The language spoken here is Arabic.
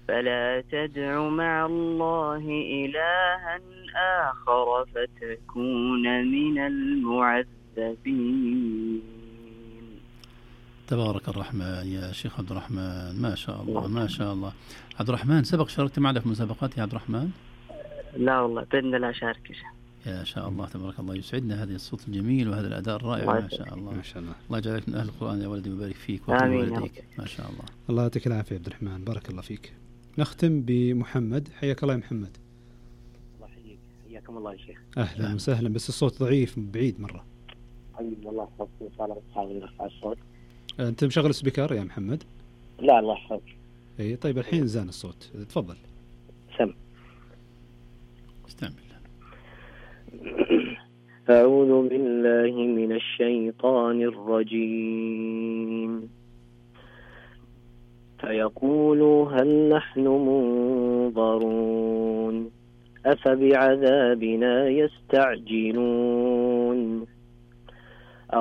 فلا تدع مع الله إلها آخر فتكون من المعذبين. تبارك الرحمن يا شيخ عبد الرحمن، ما شاء الله ما شاء الله. عبد الرحمن، سبق شاركت معنا في مسابقات يا عبد الرحمن؟ لا والله، بإذن الله أشارك. يا شاء الله تبارك الله، يسعدنا هذا الصوت الجميل وهذا الأداء الرائع. ما شاء الله ما شاء الله. الله يجعلك من أهل القرآن يا ولدي ويبارك فيك ووالديك. ما شاء الله. الله يعطيك العافية عبد الرحمن، بارك الله فيك. نختم بمحمد. حياك الله يا محمد. الله يحييك، حياكم الله يا شيخ. أهلا وسهلا، بس الصوت ضعيف بعيد مرة. حبيبي الله يحفظك، إن شاء الله بتحاول نرفع الصوت. أنت مشغل سبيكر يا محمد؟ لا الله يحفظك. إيه طيب الحين زان الصوت، تفضل. سم. استعمل. أعوذ بالله من الشيطان الرجيم. فيقولوا هل نحن منظرون أفبعذابنا يستعجلون